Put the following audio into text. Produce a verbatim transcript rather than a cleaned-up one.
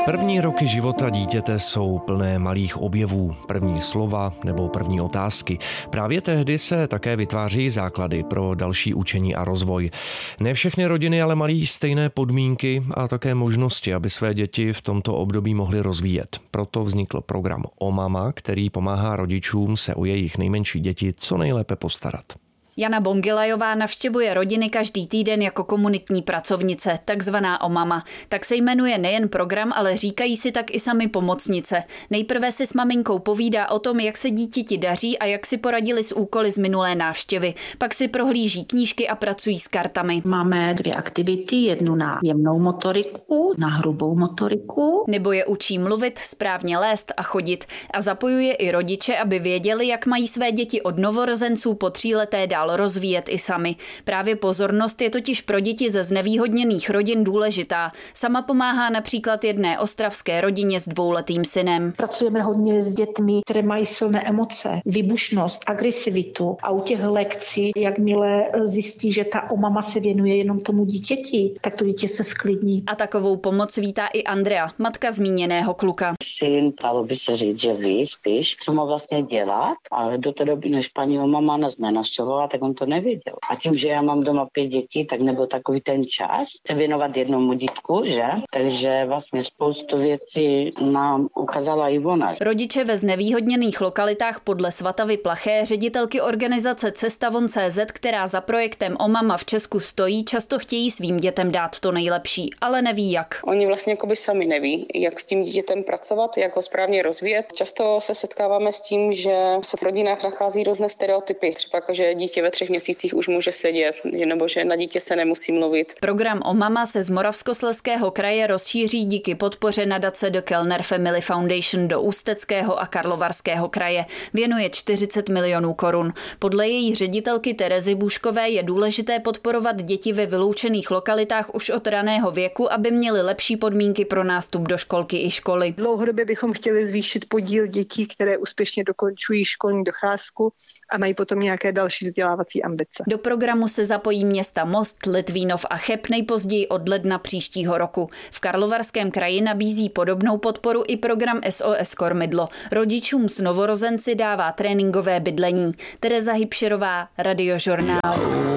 První roky života dítěte jsou plné malých objevů, první slova nebo první otázky. Právě tehdy se také vytváří základy pro další učení a rozvoj. Ne všechny rodiny ale mají stejné podmínky a také možnosti, aby své děti v tomto období mohly rozvíjet. Proto vznikl program O Mama, který pomáhá rodičům se o jejich nejmenší děti co nejlépe postarat. Jana Bongilajová navštěvuje rodiny každý týden jako komunitní pracovnice, takzvaná O Mama. Tak se jmenuje nejen program, ale říkají si tak i sami pomocnice. Nejprve si s maminkou povídá o tom, jak se dítěti daří a jak si poradili s úkoly z minulé návštěvy. Pak si prohlíží knížky a pracují s kartami. Máme dvě aktivity, jednu na jemnou motoriku, na hrubou motoriku. Nebo je učí mluvit, správně lézt a chodit. A zapojuje i rodiče, aby věděli, jak mají své děti od novorozenců po tříleté dál rozvíjet i sami. Právě pozornost je totiž pro děti ze znevýhodněných rodin důležitá. Sama pomáhá například jedné ostravské rodině s dvouletým synem. Pracujeme hodně s dětmi, které mají silné emoce, výbušnost, agresivitu a u těch lekcí, jakmile zjistí, že ta O Mama se věnuje jenom tomu dítěti, tak to dítě se sklidní. A takovou pomoc vítá i Andrea, matka zmíněného kluka. Syn, dalo by se říct, že ví spíš, co má vlastně dělat, ale do té doby, než paní O Mama nás nenavštěvovala, tak on to nevěděl. A tím, že já mám doma pět dětí, tak nebyl takový ten čas se věnovat jednomu dítku, že? Takže vlastně spoustu věcí nám ukázala i ona. Rodiče ve znevýhodněných lokalitách podle Svatavy Plaché, ředitelky organizace Cesta von tečka cé zet, která za projektem O Mama v Česku stojí, často chtějí svým dětem dát to nejlepší, ale neví jak. Oni vlastně jakoby sami neví, jak s tím dítětem pracovat, jak ho správně rozvíjet. Často se setkáváme s tím, že se v rodinách nachází různé stereotypy. Třeba jako, že dítě ve třech měsících už může sedět, nebo že na dítě se nemusí mluvit. Program O Mama se z Moravskoslezského kraje rozšíří díky podpoře nadace The Kellner Family Foundation do Ústeckého a Karlovarského kraje. Věnuje čtyřicet milionů korun. Podle její ředitelky Terezy Bůškové je důležité podporovat děti ve vyloučených lokalitách už od raného věku, aby měly lepší podmínky pro nástup do školky i školy. Dlouhodobě bychom chtěli zvýšit podíl dětí, které úspěšně dokončují školní docházku a mají potom nějaké další vzdělávací ambice. Do programu se zapojí města Most, Litvínov a Cheb nejpozději od ledna příštího roku. V Karlovarském kraji nabízí podobnou podporu i program S O S Kormidlo. Rodičům s novorozenci dává tréninkové bydlení. Tereza Hybšerová, Radiožurnál.